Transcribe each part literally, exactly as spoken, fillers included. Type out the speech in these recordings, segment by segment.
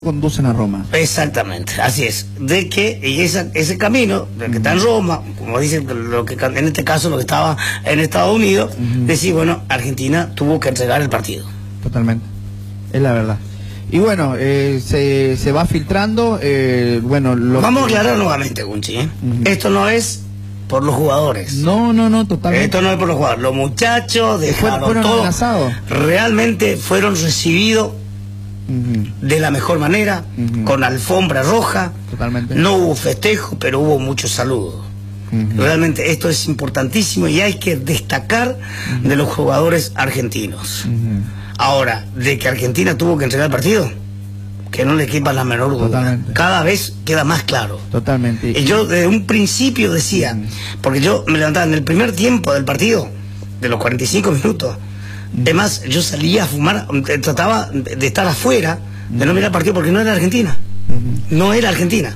conducen a Roma. Exactamente, así es. De que y esa, ese camino, de que está en Roma, como dicen lo que en este caso lo que estaba en Estados Unidos, uh-huh. decir, bueno, Argentina tuvo que entregar el partido. Totalmente, es la verdad. Y bueno, eh, se, se va filtrando, eh, bueno... Lo Vamos que... a aclarar nuevamente, Gunchi, ¿eh? uh-huh. Esto no es por los jugadores. No, no, no, totalmente. Esto no es por los jugadores. Los muchachos dejaron fueron todo. amenazados. Realmente fueron recibidos uh-huh. de la mejor manera, uh-huh. con alfombra roja. Totalmente. No hubo festejo, pero hubo muchos saludos. Uh-huh. Realmente esto es importantísimo y hay que destacar uh-huh. de los jugadores argentinos. Uh-huh. Ahora, de que Argentina tuvo que entregar el partido, que no le quepa la menor duda. Cada vez queda más claro. Totalmente. Y yo desde un principio decía, porque yo me levantaba en el primer tiempo del partido, de los cuarenta y cinco minutos, además yo salía a fumar, trataba de estar afuera, de no mirar el partido, porque no era Argentina. No era Argentina.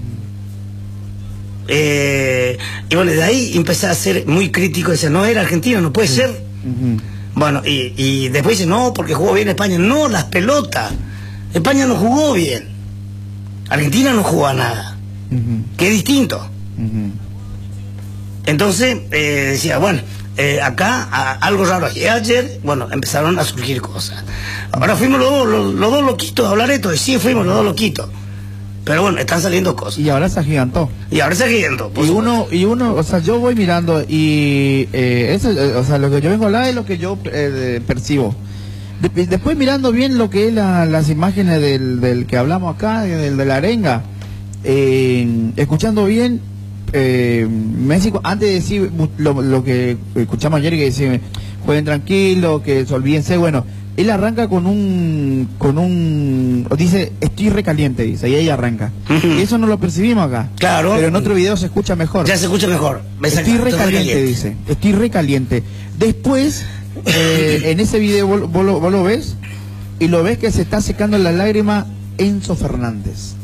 Eh, y bueno, de ahí empecé a ser muy crítico, decía, no era Argentina, no puede ser. Bueno, y, y después dice, no, porque jugó bien España. No, las pelotas. España no jugó bien. Argentina no jugó a nada. Uh-huh. Que es distinto. Uh-huh. Entonces, eh, decía, bueno, eh, acá a, algo raro. Y ayer, bueno, empezaron a surgir cosas. Ahora fuimos los dos, los, los dos loquitos a hablar esto. Y sí, fuimos los dos loquitos. Pero bueno, están saliendo cosas. Y ahora se agigantó. Y ahora se agigantó. Y uno, y uno, o sea, yo voy mirando y eh, eso, o sea, lo que yo vengo a hablar es lo que yo eh, percibo. De, después mirando bien lo que es la, las imágenes del, del que hablamos acá, del de la arenga, eh, escuchando bien, eh, México, antes de decir lo, lo que escuchamos ayer, que decía, jueguen tranquilo, que se olvídense, bueno, él arranca con un, con un, dice, estoy recaliente, dice, y ahí arranca. Uh-huh. Y eso no lo percibimos acá. Claro. Pero en otro video se escucha mejor. Ya se escucha mejor. Estoy recaliente, dice, estoy recaliente. Después, eh, en ese video vos, vos, lo, vos lo ves, y lo ves que se está secando la lágrima Enzo Fernández.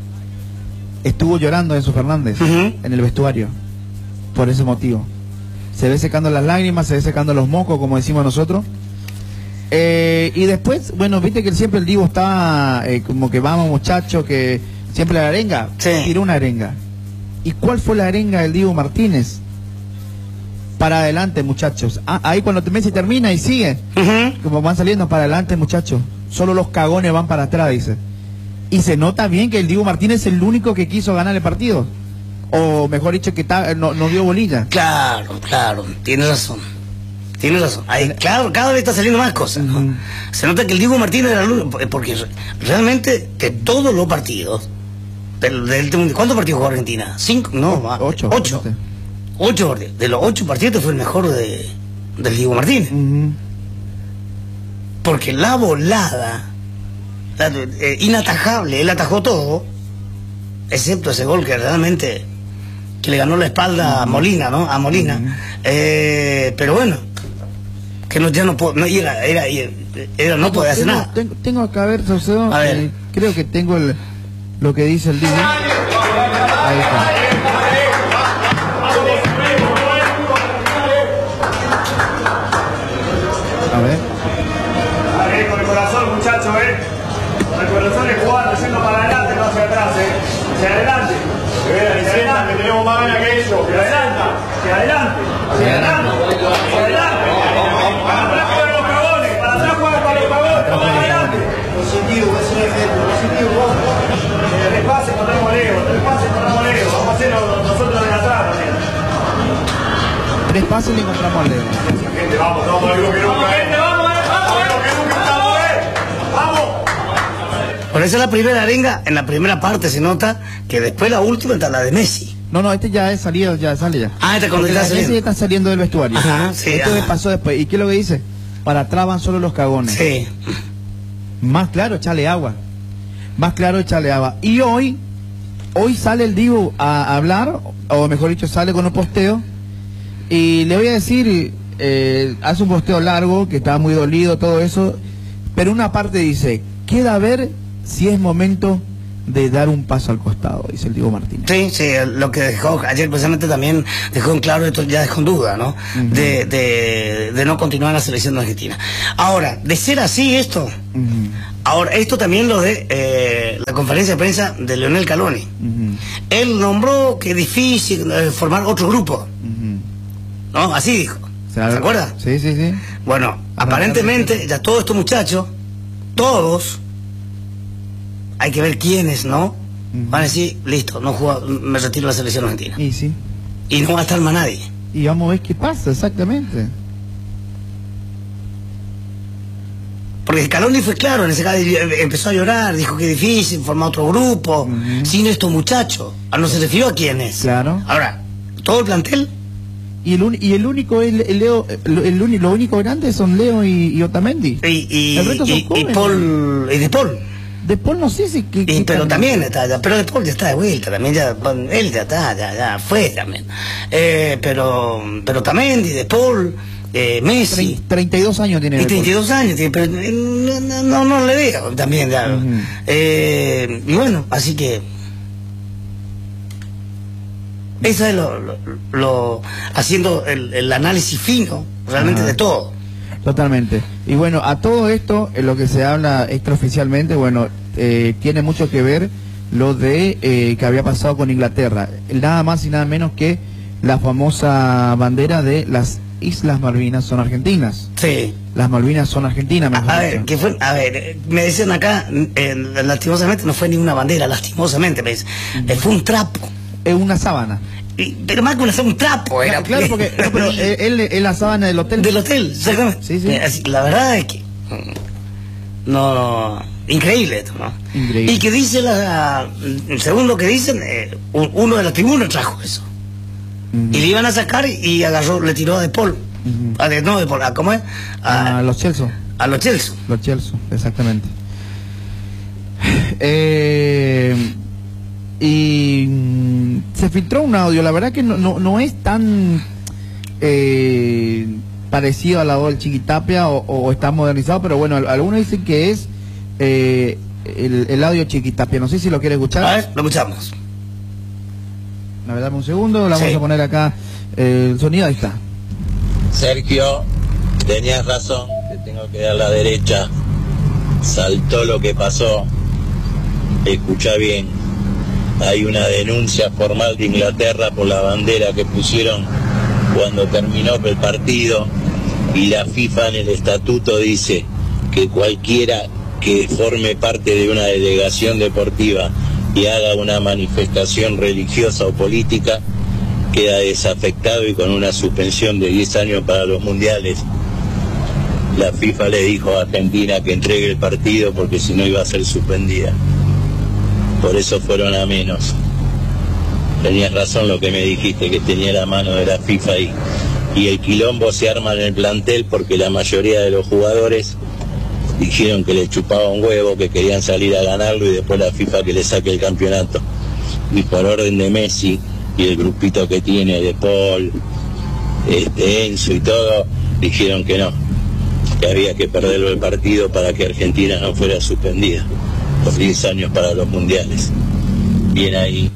Estuvo llorando Enzo Fernández uh-huh. en el vestuario, por ese motivo. Se ve secando las lágrimas, se ve secando los mocos, como decimos nosotros. Eh, y después, bueno, viste que siempre el Divo está eh, como que vamos muchachos, que siempre la arenga, sí. tiró una arenga. ¿Y cuál fue la arenga del Divo Martínez? Para adelante, muchachos. Ah, ahí cuando Messi termina y sigue, uh-huh. como van saliendo para adelante, muchachos. Solo los cagones van para atrás, dice. Y se nota bien que el Divo Martínez es el único que quiso ganar el partido. O mejor dicho, que ta, no, no dio bolilla. Claro, claro, tiene razón. Tienes razón. Ahí, claro, cada vez está saliendo más cosas, ¿no? Uh-huh. Se nota que el Diego Martínez era el único, porque realmente que todos los partidos del, del, ¿cuántos partidos jugó Argentina? ¿Cinco? No, ocho. Ocho. Ocho partidos. De los ocho partidos fue el mejor de, del Diego Martínez. Uh-huh. Porque la volada, la, eh, inatajable, él atajó todo, excepto ese gol que realmente que le ganó la espalda uh-huh. a Molina, ¿no? A Molina. Uh-huh. eh, pero bueno, que no, ya no puedo, no, era, era, era, no puede hacer tengo, nada. Tengo, tengo acá, a ver, Saucedo, a ver. Eh, creo que tengo el, lo que dice el Divo. Ahí está. A ver. A ver, con el corazón, muchachos, eh. Con el corazón es jugando, yendo para adelante, no hacia atrás, eh. Hacia adelante. Hacia adelante, que tenemos más ganas que ellos. Hacia adelante. Hacia adelante. Hacia adelante. Hacia adelante. Para atrás juegan los cagones. Para atrás juegan para los cagones. Para adelante. Positivo, es un ejemplo. Positivo, vos. Tres pases encontramos Leo. Tres pases encontramos Leo. Vamos a hacerlo nosotros de atrás también. Tres pases le encontramos a Leo. Gente, vamos, vamos, algo que nunca. Gente, vamos, vamos, algo que nunca estamos, eh. Vamos. Por eso la primera arenga, en la primera parte se nota que después la última está la de Messi. No, no, este ya es salido, ya sale ya. Ah, este cuando está saliendo. Messi está saliendo del vestuario. Ajá, sí. Esto Ajá. me pasó después. ¿Y qué es lo que dice? Para atrás van solo los cagones. Sí. Más claro, echale agua. Más claro, echale agua. Y hoy, hoy sale el Divo a hablar, o mejor dicho, sale con un posteo. Y le voy a decir, eh, hace un posteo largo, que está muy dolido, todo eso. Pero una parte dice, queda a ver si es momento de dar un paso al costado, dice el Diego Martínez. Sí, sí, lo que dejó ayer precisamente también dejó en claro, esto ya dejó en duda, ¿no? Uh-huh. de, de, de no continuar en la selección de Argentina. Ahora, de ser así esto, uh-huh. Ahora, esto también lo de eh, la conferencia de prensa de Leonel Scaloni. Uh-huh. Él nombró que es difícil eh, formar otro grupo. Uh-huh. ¿No? Así dijo. ¿Se acuerda? Sí, sí, sí. Bueno, Arrancar aparentemente ya todos estos muchachos, todos, hay que ver quiénes, ¿no? Uh-huh. Van a decir, listo, no juego, me retiro de la selección argentina. Y sí. Y no va a estar más nadie. Y vamos a ver qué pasa, exactamente. Porque Scaloni fue claro, en ese caso empezó a llorar, dijo que es difícil formar otro grupo, uh-huh. sin estos muchachos. A no se refirió a quiénes. Claro. Ahora, todo el plantel. Y el, y el único, el, el Leo, el, el, lo único grande son Leo y, y Otamendi. Y, y, el resto son y, y Paul, y De Paul. De Paul no sé si... Que, y, que pero también está, ya, pero De Paul ya está de vuelta, también ya, él ya está, ya, ya fue también. Eh, pero, pero Otamendi, De Paul... Eh, Messi. treinta y dos años tiene. Y treinta y dos años tiene, pero no, no, no le veo también. Ya. Uh-huh. eh, y bueno, así que. Eso es lo. lo, lo haciendo el, el análisis fino, realmente, uh-huh. de todo. Totalmente. Y bueno, a todo esto, en lo que se habla extraoficialmente, bueno, eh, tiene mucho que ver lo de eh, que había pasado con Inglaterra. Nada más y nada menos que la famosa bandera de las Islas Malvinas son argentinas. Sí. Las Malvinas son argentinas, mejor a, a ver, que fue, a ver, me decían acá, eh, lastimosamente no fue ni una bandera, lastimosamente me dicen, uh-huh. eh, fue un trapo. Es una sábana. Y, pero más que una sábana, un trapo era. Claro, porque no, pero él es la sábana del hotel. Del hotel, exactamente. Sí, sí. Eh, así, la verdad es que no, no, increíble esto, ¿no? Increíble. Y que dice la, según lo que dicen, eh, uno de la tribuna trajo eso. Uh-huh. Y le iban a sacar y agarró, le tiró a De Paul. Uh-huh. A de, no, De Paul, ¿a cómo es? A, a los Chelsea. A los Chelsea. Los Chelsea, exactamente. Eh, y mm, se filtró un audio, la verdad que no, no, no es tan eh, parecido a la voz del Chiquitapia o, o está modernizado, pero bueno, algunos dicen que es eh, el, el audio Chiquitapia. No sé si lo quiere escuchar. A ver, lo escuchamos. A ver, dame un segundo, le sí. vamos a poner acá eh, el sonido, ahí está. Sergio, tenías razón, te tengo que dar la derecha. Saltó lo que pasó. Escucha bien. Hay una denuncia formal de Inglaterra por la bandera que pusieron cuando terminó el partido, y la FIFA en el estatuto dice que cualquiera que forme parte de una delegación deportiva y haga una manifestación religiosa o política queda desafectado y con una suspensión de diez años para los mundiales. La FIFA le dijo a Argentina que entregue el partido porque si no iba a ser suspendida. Por eso fueron a menos. Tenías razón lo que me dijiste, que tenía la mano de la FIFA ahí. Y el quilombo se arma en el plantel porque la mayoría de los jugadores dijeron que le chupaba un huevo, que querían salir a ganarlo, y después la FIFA que le saque el campeonato. Y por orden de Messi y el grupito que tiene, de Paul, este, Enzo y todo, dijeron que no, que había que perderlo el partido para que Argentina no fuera suspendida por diez años para los mundiales. Bien ahí.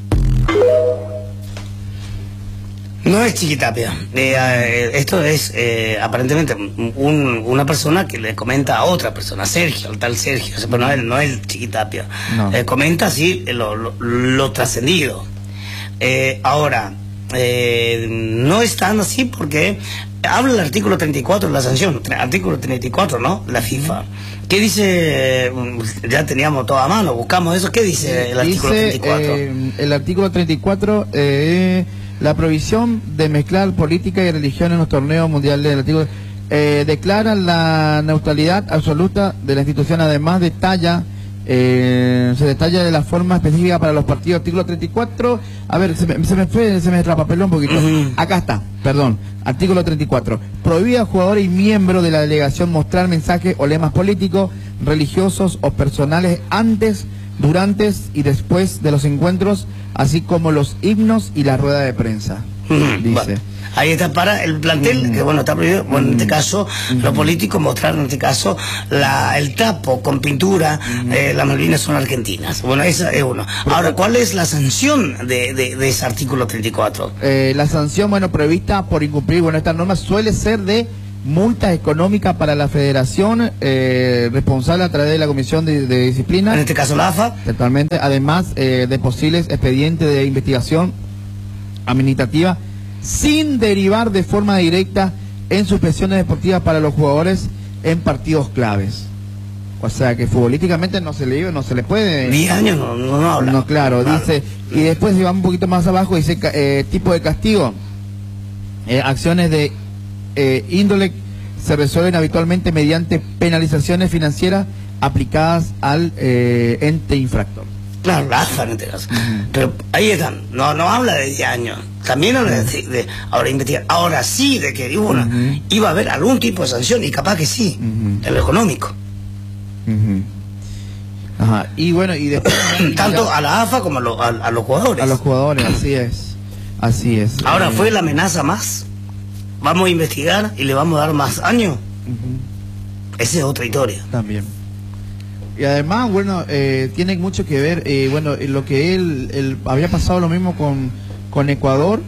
No es Chiquitapia. Eh, eh, esto es eh, aparentemente un, una persona que le comenta a otra persona, Sergio, el tal Sergio, pero no es, no es Chiquitapia. No. Eh, comenta así lo, lo, lo trascendido. Eh, ahora, eh, no es tan así porque habla el artículo treinta y cuatro de la sanción, artículo treinta y cuatro, ¿no? La FIFA. ¿Qué dice? Ya teníamos todo a mano, buscamos eso. ¿Qué dice el artículo dice, treinta y cuatro? Eh, el artículo treinta y cuatro, eh, la prohibición de mezclar política y religión en los torneos mundiales del artículo, eh, declara la neutralidad absoluta de la institución, además detalla, eh, se detalla de la forma específica para los partidos, artículo treinta y cuatro, a ver, se me, se me fue, se me trapapeló un poquito, uh-huh. Acá está, perdón, artículo treinta y cuatro, prohíbe a jugadores y miembros de la delegación mostrar mensajes o lemas políticos, religiosos o personales antes, durante y después de los encuentros, así como los himnos y la rueda de prensa. Mm, dice. Bueno, ahí está para el plantel, mm, que bueno, está prohibido, bueno, en este caso, mm, los políticos mostraron en este caso la, el trapo con pintura, mm, eh, las Malvinas son argentinas. Bueno, esa es uno. Ahora, ¿cuál es la sanción de, de, de ese artículo treinta y cuatro? Eh, la sanción, bueno, prevista por incumplir, bueno, esta norma suele ser de multa económica para la federación eh, responsable a través de la Comisión de, de Disciplina. En este caso la A F A. Totalmente. Además eh, de posibles expedientes de investigación administrativa sin derivar de forma directa en suspensiones deportivas para los jugadores en partidos claves. O sea que futbolísticamente no se le no se le puede. diez años no, no, no habla. No, claro, no, dice. Y después si va un poquito más abajo, dice eh, tipo de castigo. Eh, acciones de eh, índole se resuelven habitualmente mediante penalizaciones financieras aplicadas al eh, ente infractor. Claro, la A F A en este caso. Uh-huh. Pero ahí están, no, no habla de diez años. También habla uh-huh. de, de ahora investigar. Ahora sí, de que hubo una, uh-huh. iba a haber algún tipo de sanción, y capaz que sí, uh-huh. en lo económico. Uh-huh. Ajá. Y bueno, y después tanto ya, a la A F A como a, lo, a, a los jugadores. A los jugadores, así es. Así es. Ahora eh, fue la amenaza más. Vamos a investigar y le vamos a dar más años. Uh-huh. Esa es otra historia. También. Y además, bueno, eh, tiene mucho que ver, eh, bueno, lo que él, él había pasado lo mismo con, con Ecuador.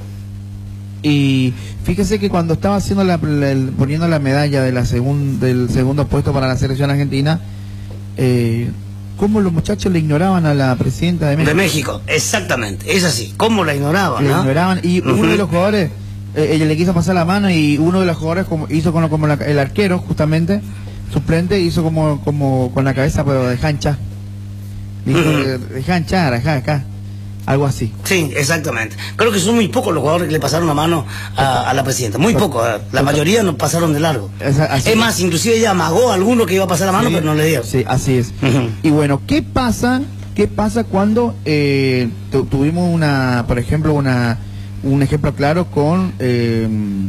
Y fíjese que cuando estaba haciendo la, la, el, poniendo la medalla de la segun, del segundo puesto para la selección argentina, eh, cómo los muchachos le ignoraban a la presidenta de México. De México, exactamente, es así, cómo la ignoraban. Le ¿no? ignoraban, y uh-huh. uno de los jugadores, eh, ella le quiso pasar la mano, y uno de los jugadores como, hizo como, como la, el arquero, justamente, suplente, hizo como, como con la cabeza, pero de jancha. Dijo, uh-huh. de jancha, acá, acá. Algo así. Sí, exactamente. Creo que son muy pocos los jugadores que le pasaron la mano a, a la presidenta. Muy pocos. La mayoría nos pasaron de largo. Es, es más, inclusive ella amagó a alguno que iba a pasar la mano, sí, pero no le dio. Sí, así es. Uh-huh. Y bueno, ¿qué pasa? ¿Qué pasa cuando eh, tu, tuvimos una, por ejemplo, una un ejemplo claro con, eh,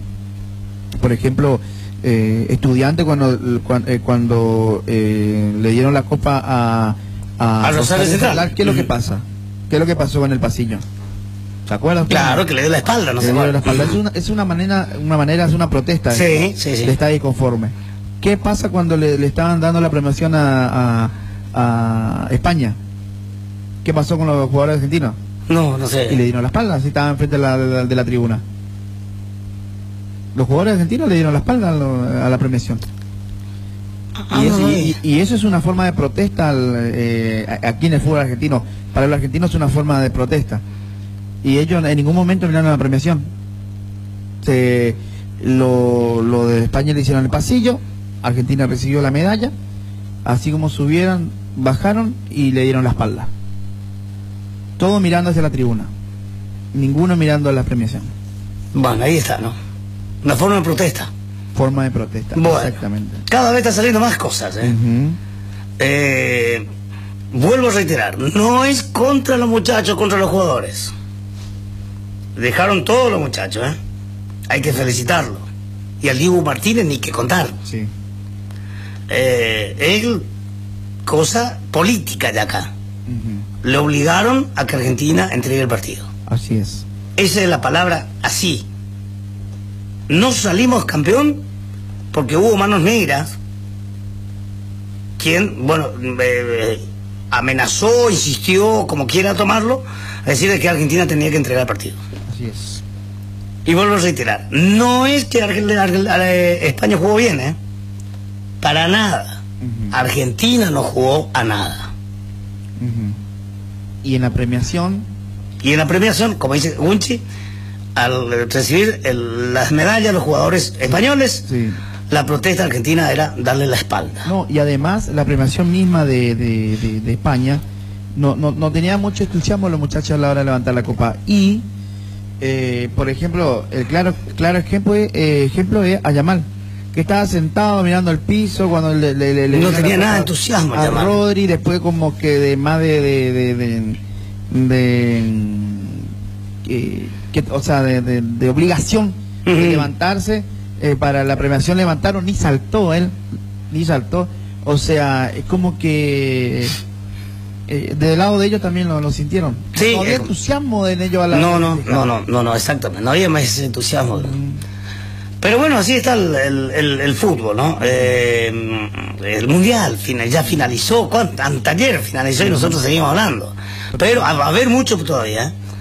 por ejemplo, eh, estudiante cuando cuando, eh, cuando eh, le dieron la copa a a, a Rosario Central? ¿Qué es lo que pasa? ¿Qué es lo que pasó en el pasillo? ¿Se acuerdan? Claro, que le dio la espalda, no se dio la espalda. Es una, es una manera, una manera, es una protesta. Sí, de, sí, sí. De estar inconforme. ¿Qué pasa cuando le, le estaban dando la premiación a, a, a España? ¿Qué pasó con los jugadores argentinos? No, no sé. Y le dieron la espalda, así estaban enfrente de la, de la, de la tribuna. Los jugadores argentinos le dieron la espalda a, lo, a la premiación. Y, es, y, y eso es una forma de protesta al, eh, aquí en el fútbol argentino. Para los argentinos es una forma de protesta. Y ellos en ningún momento miraron la premiación. Se, lo, lo de España le hicieron el pasillo, Argentina recibió la medalla, así como subieron, bajaron y le dieron la espalda. Todos mirando hacia la tribuna, ninguno mirando la premiación. Bueno, ahí está, ¿no? Una forma de protesta. Forma de protesta, bueno, exactamente. Cada vez están saliendo más cosas, ¿eh? Uh-huh. eh Vuelvo a reiterar, no es contra los muchachos, contra los jugadores. Dejaron todos los muchachos, ¿eh? Hay que felicitarlo. Y al Dibu Martínez ni que contar. Sí. Eh, él, cosa política de acá. Uh-huh. Le obligaron a que Argentina entregue el partido. Así es. Esa es la palabra, así. No salimos campeón porque hubo manos negras. Quien, bueno, eh, amenazó, insistió, como quiera tomarlo, a decir que Argentina tenía que entregar el partido. Así es. Y vuelvo a reiterar, no es que España jugó bien, ¿eh? Para nada. Uh-huh. Argentina no jugó a nada. Uh-huh. Y en la premiación... Y en la premiación, como dice Gunchi, al recibir el, las medallas los jugadores españoles... Sí. La protesta argentina era darle la espalda. No, y además la premiación misma de, de, de, de España no, no, no tenía mucho entusiasmo los muchachos a la hora de levantar la copa. Y, eh, por ejemplo, el claro claro ejemplo, eh, ejemplo es a Yamal, que estaba sentado mirando el piso cuando le, le, le no tenía nada de entusiasmo a Yamal. Rodri, después como que de más de de de, de, de, de que, o sea, de, de, de obligación uh-huh. de levantarse. Eh, para la premiación levantaron, ni saltó él, ni saltó. O sea, es como que eh, del lado de ellos también lo, lo sintieron. Sí, no había eh, entusiasmo en ellos a la no, no, no, no, no, no, exactamente. No había más ese entusiasmo. Mm. Pero bueno, así está el, el, el, el fútbol, ¿no? Eh, el mundial final, ya finalizó, anteayer finalizó y nosotros seguimos hablando. Pero a, a ver mucho todavía, ¿eh?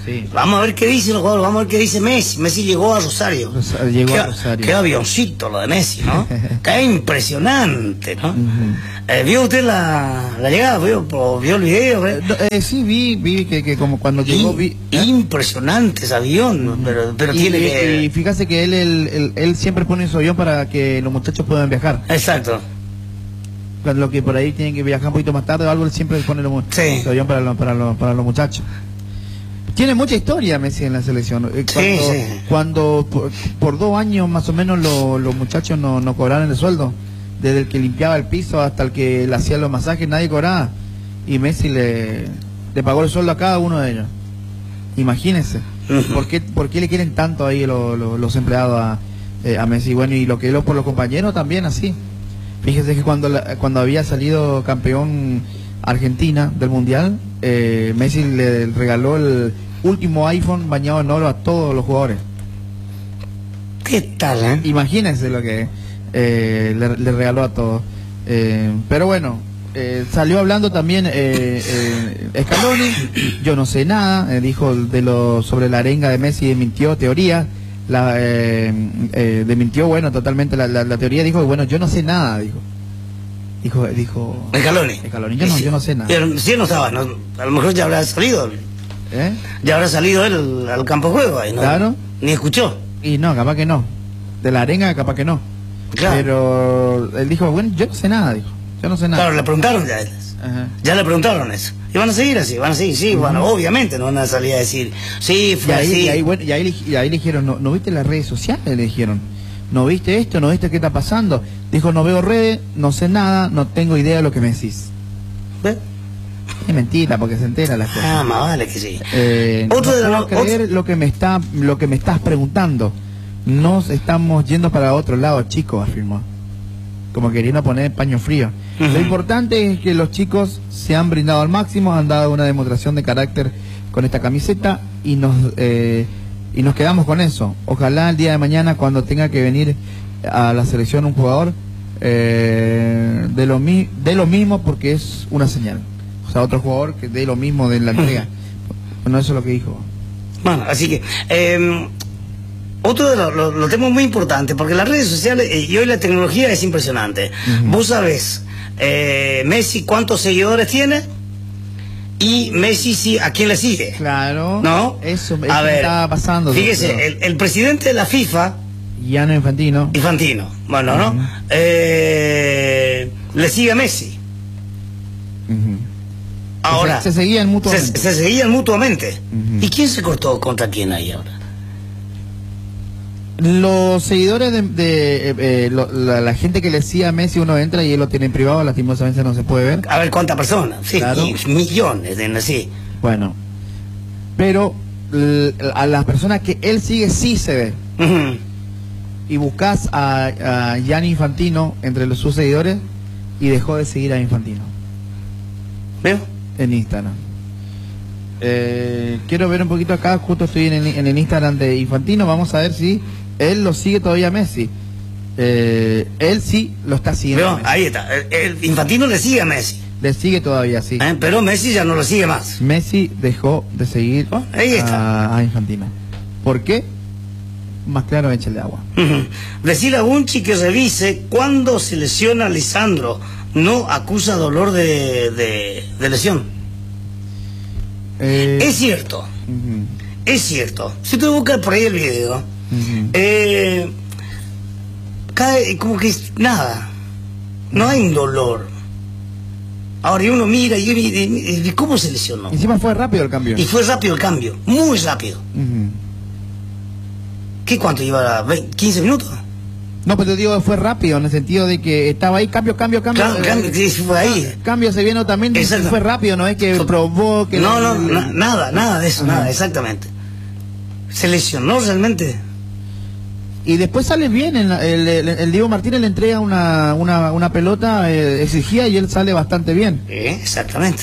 Sí. Vamos a ver qué dice los jugadores, vamos a ver qué dice Messi. Messi llegó a Rosario. Rosa- llegó qué, a Rosario. Qué avioncito lo de Messi, ¿no? Qué impresionante, ¿no? Ujú. eh, ¿Vio usted la, la llegada? ¿Vio, o vio el video? Eh, no, eh, sí, vi, vi que, que como cuando llegó... Vi, In- Impresionante ese avión, ¿no? pero, pero y, tiene y- que... y fíjate que él, él, él, él siempre pone su avión para que los muchachos puedan viajar. Exacto. Cuando lo que por ahí tienen que viajar un poquito más tarde o algo, él siempre pone los, Sí. su avión para los, para, los, para los muchachos. Tiene mucha historia Messi en la selección. Eh, Sí, Cuando, sí. cuando por, por dos años más o menos lo- los muchachos no, no cobraron el sueldo. Desde el que limpiaba el piso hasta el que le hacía los masajes, nadie cobraba. Y Messi le, le pagó el sueldo a cada uno de ellos. Imagínense. Ujú. ¿Por qué, por qué le quieren tanto ahí lo- lo- los empleados a, eh, a Messi? Bueno, y lo que lo por los compañeros también así. Fíjese que cuando la- cuando había salido campeón Argentina del Mundial, eh, Messi le regaló el último iPhone bañado en oro a todos los jugadores. ¿Qué tal, eh? Imagínense lo que eh, le, le regaló a todos. Eh, pero bueno, eh, salió hablando también eh, eh, Scaloni, yo no sé nada, eh, dijo de lo sobre la arenga de Messi, desmintió teoría, la, eh, eh, desmintió, bueno, totalmente la, la, la teoría, dijo, bueno, yo no sé nada, dijo. Dijo, dijo Scaloni. Scaloni, yo no, yo no sé nada. Pero si él no estaba, ¿no? A lo mejor ya habrá salido. ¿Eh? Ya habrá salido él al campo de juego ahí, ¿no? Claro. Ni escuchó. Y no, capaz que no. De la arenga, capaz que no. Claro. Pero él dijo, bueno, yo no sé nada, dijo. Yo no sé nada. Claro, le preguntaron ya a él. Ajá. Ya le preguntaron eso. Y van a seguir así, van a seguir, sí, bueno, obviamente no van a salir a decir, sí, Y fue ahí, así. y ahí, bueno, y ahí, le- y ahí le dijeron, ¿no, ¿no viste las redes sociales? Le dijeron, ¿no viste esto? ¿No viste qué está pasando? Dijo, no veo redes, no sé nada, no tengo idea de lo que me decís. ¿Ve? Es mentira, porque se entera las cosas. Ah, más vale que sí. Eh, Otro no de puedo los- creer otro- lo que me está, lo que me estás preguntando. Nos estamos yendo para otro lado, chicos, afirmó. Como queriendo poner paño frío. Ujú. Lo importante es que los chicos se han brindado al máximo, han dado una demostración de carácter con esta camiseta y nos eh, y nos quedamos con eso. Ojalá el día de mañana, cuando tenga que venir a la selección un jugador, eh, de lo mi de lo mismo, porque es una señal. O sea, otro jugador que dé lo mismo de la entrega. Bueno, eso es lo que dijo. Bueno, así que, eh, otro de los, los- los temas muy importantes, porque las redes sociales eh, y hoy la tecnología es impresionante. Ujú. Vos sabés, eh, Messi cuántos seguidores tiene y Messi sí, a quién le sigue. Claro. ¿No? Eso, eso A ver, estaba pasando. Fíjese, pero- el, el presidente de la FIFA, Gianni Infantino. Infantino, bueno, ¿no? Ujú. Eh, le sigue a Messi. Ujú. Ahora, Se, se seguían se, mutuamente. se seguían mutuamente. Ujú. ¿Y quién se cortó contra quién ahí ahora? Los seguidores de, de, eh, eh, lo- la, la gente que le decía a Messi, uno entra y él lo tiene en privado, lastimosamente no se puede ver. A ver cuántas personas. Sí, Claro. y millones de así. Bueno, pero l- a las personas que él sigue sí se ve. Ujú. Y buscas a, a Gianni Infantino entre los sus seguidores y dejó de seguir a Infantino ¿Veo? en Instagram. Eh, quiero ver un poquito acá, justo estoy en el, en el Instagram de Infantino, vamos a ver si él lo sigue todavía a Messi. Eh, él sí lo está siguiendo. a ¿Veo? Messi. Ahí está. El, el Infantino le sigue a Messi. Le sigue todavía, sí. ¿eh? Pero Messi ya no lo sigue más. Messi dejó de seguir Oh, ahí está. a, a Infantino. ¿Por qué? Más claro, échale agua. Ujú. Decirle a Bunchi que revise cuándo se lesiona a Lisandro. No acusa dolor de, de, de lesión. Eh, Es cierto. ujú, Es cierto. Si tú buscas por ahí el video, ujú. eh, cae como que es nada. No hay un dolor. Ahora y uno mira y, y- y- y ¿cómo se lesionó? Encima fue rápido el cambio. Y fue rápido el cambio, muy rápido. Ujú. ¿Qué cuánto lleva? ¿veinte, quince minutos? No, pero te digo, fue rápido en el sentido de que estaba ahí, cambio, cambio, cambio. Claro, eh, cambio, sí, fue ahí. Cambio se viene también, y Exacto. fue rápido, no es que Fue- probó que... No, no, na- nada, nada de eso, Ajá. nada, exactamente. Se lesionó realmente. Y después sale bien, en la- el, el- el Diego Martínez le entrega una, una, una pelota eh, exigida y él sale bastante bien. Eh, exactamente.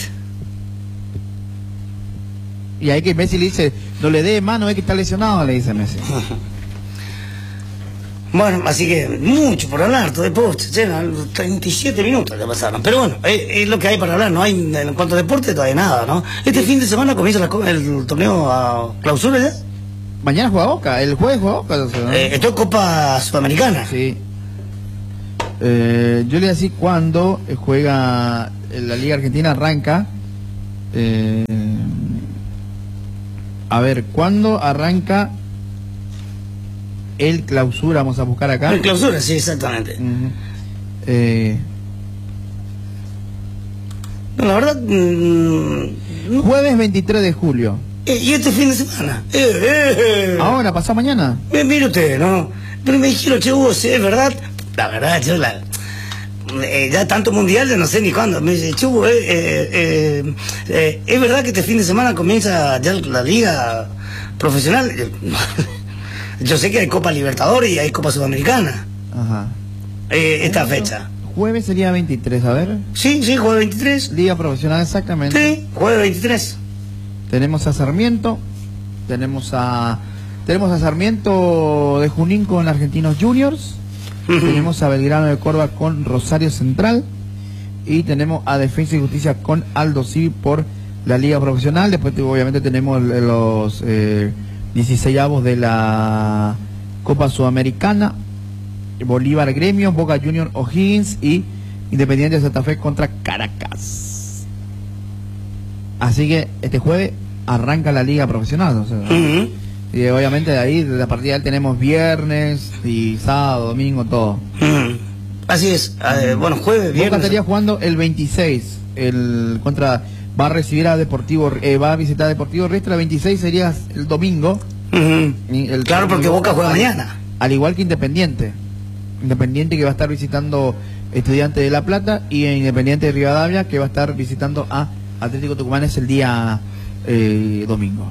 Y ahí que Messi le dice, no le dé mano, es que está lesionado, le dice Messi. Bueno, así que mucho por hablar, todo de post, treinta y siete minutos ya pasaron. Pero bueno, es, es lo que hay para hablar, no hay en cuanto a deporte todavía nada, ¿no? Este fin de semana comienza la, el torneo a clausura ya. Mañana juega Boca, el jueves juega Boca. O sea, ¿no? eh, esto es Copa Sudamericana. Sí. Eh, yo le voy a decir cuándo juega la Liga Argentina, arranca. Eh, a ver, ¿cuándo arranca el clausura? Vamos a buscar acá. El clausura, sí, exactamente. Uh-huh. eh, no, la verdad... Mmm, jueves veintitrés de julio. Eh, ¿Y este fin de semana? Eh, eh, eh. Ahora, pasado mañana. Eh, mire usted, ¿no? Pero me dijeron, che, Hugo, ¿sí, es verdad? La verdad, yo la... Eh, ya tanto mundial, ya no sé ni cuándo. Me dice, che, Hugo, eh, eh, eh, eh, ¿es verdad que este fin de semana comienza ya la liga profesional? Yo sé que hay Copa Libertadores y hay Copa Sudamericana. Ajá. Eh, esta fecha. Jueves sería veintitrés, a ver. Sí, sí, jueves veintitrés. Liga profesional, exactamente. Sí, jueves veintitrés. Tenemos a Sarmiento, tenemos a tenemos a Sarmiento de Junín con Argentinos Juniors, uh-huh. Tenemos a Belgrano de Córdoba con Rosario Central y tenemos a Defensa y Justicia con Aldo Civi por la Liga Profesional. Después obviamente tenemos los eh, dieciseisavos de la Copa Sudamericana, Bolívar Gremio, Boca Juniors O'Higgins y Independiente de Santa Fe contra Caracas. Así que este jueves arranca la liga profesional, o sea, uh-huh. Y obviamente de ahí, de la partida tenemos viernes y sábado, domingo, todo. Uh-huh. Así es, uh, bueno, jueves, viernes. Boca estaría jugando el veintiséis, el contra va a recibir a Deportivo, eh, va a visitar a Deportivo Riestra, el veintiséis sería el domingo. Uh-huh. el, claro, porque Boca juega mañana. Al igual que Independiente. Independiente que va a estar visitando Estudiantes de La Plata y Independiente de Rivadavia que va a estar visitando a Atlético Tucumán es el día eh, domingo.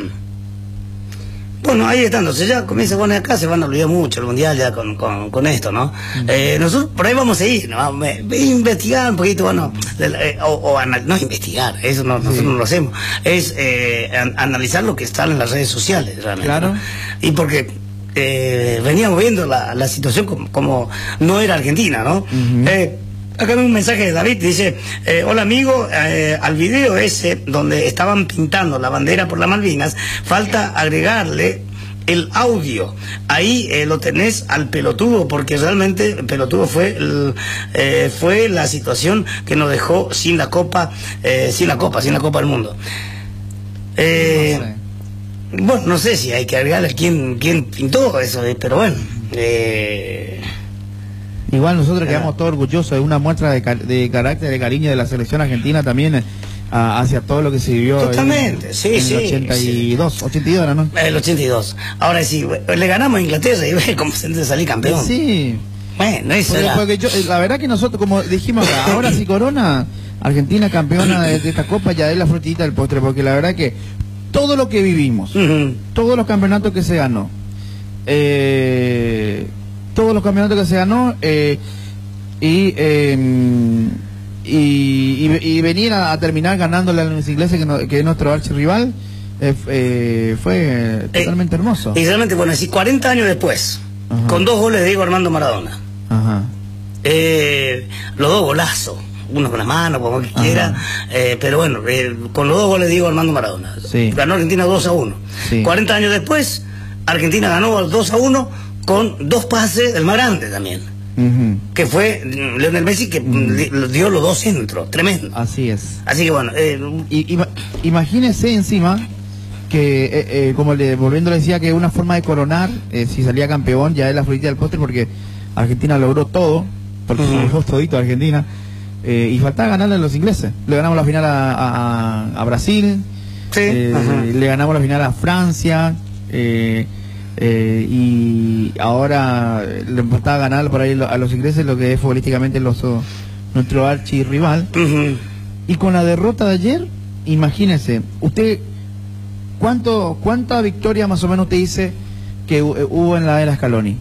Bueno, ahí está, entonces ya comienza a poner acá, se van a olvidar mucho el mundial ya con, con, con esto, ¿no? Uh-huh. eh, nosotros por ahí vamos a ir, ¿no? A investigar un poquito, bueno, eh, o, o anal- no investigar, eso no, nosotros sí. no lo hacemos, es eh, an- analizar lo que está en las redes sociales, realmente. Claro. ¿No? Y porque eh, veníamos viendo la, la situación como, como no era Argentina, ¿no? Uh-huh. eh, Acá hay un mensaje de David, dice, eh, hola amigo, eh, al video ese donde estaban pintando la bandera por las Malvinas, falta agregarle el audio. Ahí eh, lo tenés al pelotudo, porque realmente el pelotudo fue el, eh, fue la situación que nos dejó sin la copa, eh, sin la copa, sin la Copa del Mundo. Eh, no sé. Bueno, no sé si hay que agregarle quién, quién pintó eso, eh, pero bueno. Eh, Igual nosotros quedamos todos orgullosos de una muestra de, car de carácter, de cariño de la selección argentina también a, hacia todo lo que se vivió. Totalmente, en, sí, en sí. el ochenta y dos, sí. ochenta y dos era, ¿no? El ochenta y dos. Ahora sí, le ganamos a Inglaterra y ve cómo se salí campeón. Sí. Bueno, eso porque, era... porque yo, la verdad que nosotros, como dijimos acá, ahora sí Corona, Argentina campeona de, de esta copa, ya es la frutita del postre, porque la verdad que todo lo que vivimos, uh-huh. todos los campeonatos que se ganó, eh, todos los campeonatos que se ganó, eh, y, eh, y, y, y venir a, a terminar ganándole a los ingleses, que, no, que es nuestro archirrival, eh, eh, fue totalmente eh, hermoso. Y realmente, bueno, así cuarenta años después, ajá. con dos goles de Diego Armando Maradona. Ajá. Eh, los dos golazos, uno con la mano, como que quiera, eh, pero bueno, eh, con los dos goles de Diego Armando Maradona. Sí. Ganó Argentina dos a uno. Sí. cuarenta años después, Argentina ganó dos a uno con dos pases del más grande también. Uh-huh. Que fue Lionel Messi, que uh-huh. dio los dos centros, tremendo. Así es. Así que bueno, eh, y, ima, imagínese encima que, eh, eh, como le volviendo le decía, que una forma de coronar, eh, si salía campeón, ya es la frutita del postre, porque Argentina logró todo, porque uh-huh. somos todito Argentina, eh, y faltaba ganarle a los ingleses. Le ganamos la final a, a, a Brasil, sí. eh, uh-huh. le ganamos la final a Francia, eh, Eh, y ahora le importaba ganar por ahí a los ingleses, lo que es futbolísticamente los, nuestro archirrival. Uh-huh. Y con la derrota de ayer, imagínese, usted, ¿cuánto cuánta victoria más o menos usted dice que hubo en la era Scaloni?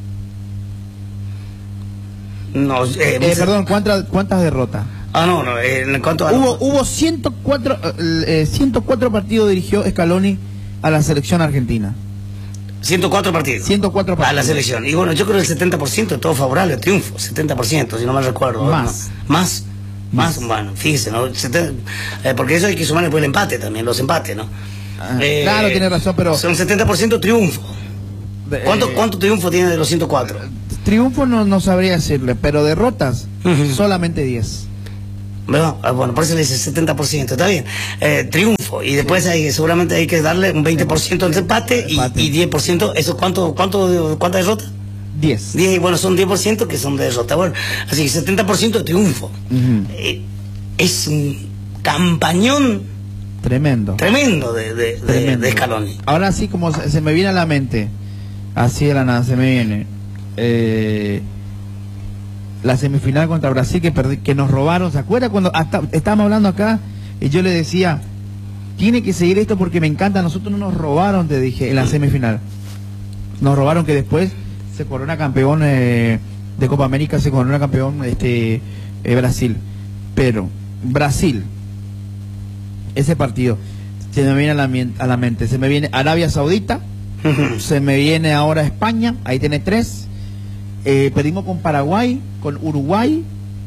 No, eh, eh, perdón, ¿cuántas cuántas derrotas? Ah, no, no, eh, en cuanto a... Hubo, hubo ciento cuatro, eh, ciento cuatro partidos dirigió Scaloni a la selección argentina. ciento cuatro partidos. ciento cuatro partidos. A la selección. Y bueno, yo creo que el setenta por ciento todo favorable al triunfo. setenta por ciento, si no me recuerdo. Más. ¿No? Más. Más, bueno, fíjese, ¿no? setenta, eh, porque eso hay que sumar después el empate también, los empates, ¿no? Ah, eh, claro, tiene razón, pero... Son setenta por ciento triunfo. ¿Cuánto, eh, ¿Cuánto triunfo tiene de los ciento cuatro? Triunfo no, no sabría decirle, pero derrotas, uh-huh. solamente diez. ¿Verdad? Ah, bueno, por eso le dice setenta por ciento, está bien. Eh, triunfo, y después sí. hay, seguramente hay que darle un veinte por ciento de empate y, y diez por ciento, ¿eso cuánto, cuánto, cuánta derrota? diez. diez, bueno, son diez por ciento que son de derrota. Bueno, así que setenta por ciento de triunfo. Uh-huh. eh, es un campañón tremendo. Tremendo de, de, tremendo. de, de Scaloni. Ahora sí, como se, se me viene a la mente, así de la nada, se me viene. Eh, la semifinal contra Brasil que perdí, que nos robaron. ¿Se acuerda cuando hasta estábamos hablando acá y yo le decía, tiene que seguir esto porque me encanta? Nosotros no nos robaron, te dije, en la semifinal. Nos robaron que después se corona campeón eh, de Copa América, se corona campeón este eh, Brasil. Pero Brasil, ese partido, se me viene a la, a la mente, se me viene Arabia Saudita, uh-huh. se me viene ahora España, ahí tiene tres, eh, perdimos con Paraguay, con Uruguay,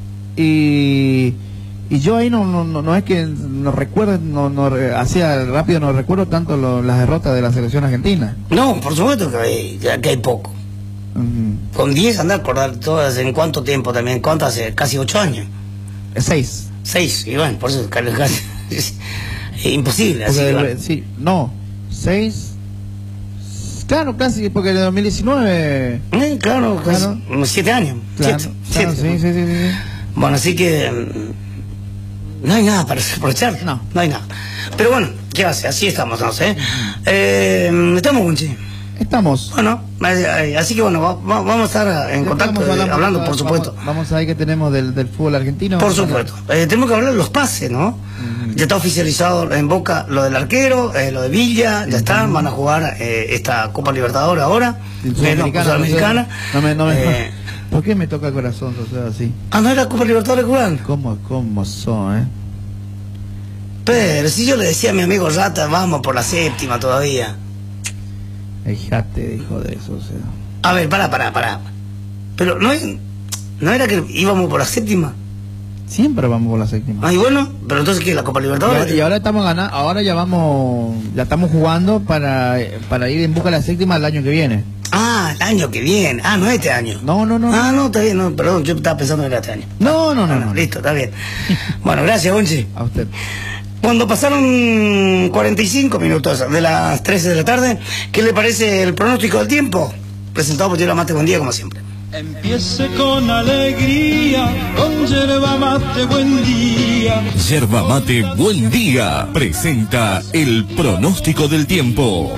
y, y yo ahí no, no, no, no es que no recuerdo, no, no, hacía rápido no recuerdo tanto lo, las derrotas de la selección argentina. No, por supuesto que hay, que hay poco. Uh-huh. Con diez andar a acordar todas, ¿en cuánto tiempo también? ¿Cuánto hace? Casi ocho años. Seis. Seis, y bueno, por eso casi, es imposible. Así porque, bueno. Sí, no, seis. Claro, casi, porque en el dos mil diecinueve. Eh, claro, claro. Casi, siete años. Claro, siete, claro, siete. Sí, sí, sí, sí. Bueno, así que no hay nada para aprovechar. No. No hay nada. Pero bueno, ¿qué hace? Así estamos, ¿no? ¿Eh? Eh, estamos, Gunchi. Estamos. Bueno, así que bueno, va, va, vamos a estar en contacto, hablando, eh, hablando por supuesto. Vamos, vamos a ver qué tenemos del, del fútbol argentino. Por supuesto. Eh, tenemos que hablar de los pases, ¿no? Uh-huh. Ya está oficializado en Boca lo del arquero, eh, lo de Villa, ya uh-huh. están, van a jugar eh, esta Copa Libertadores ahora. Sudamericana. No, no, no me, eh, ¿por qué me toca el corazón, o sea, así? Ah, ¿no era Copa Libertadores jugar? ¿Cómo, cómo son, eh? Pero si yo le decía a mi amigo Rata, vamos por la séptima todavía. Fíjate, dijo de eso, o sea. A ver, pará, pará, pará. Pero no, no era que íbamos por la séptima. Siempre vamos por la séptima. Ah, y bueno, pero entonces ¿qué? ¿La Copa Libertadores? Y, y ahora estamos ganando, ahora ya vamos, ya estamos jugando para, para ir en busca de la séptima el año que viene. Ah, el año que viene. Ah, no es este año. No, no, no. Ah, no, está bien, no, perdón, yo estaba pensando que era este año. No, no, no. Ah, no, no. Listo, está bien. Bueno, gracias, Gonchi. A usted. Cuando pasaron cuarenta y cinco minutos de las trece de la tarde, ¿qué le parece el pronóstico del tiempo? Presentado por Yerba Mate Buen Día, como siempre. Empiece con alegría, con Yerba Mate Buen Día. Yerba Mate Buen Día presenta el pronóstico del tiempo.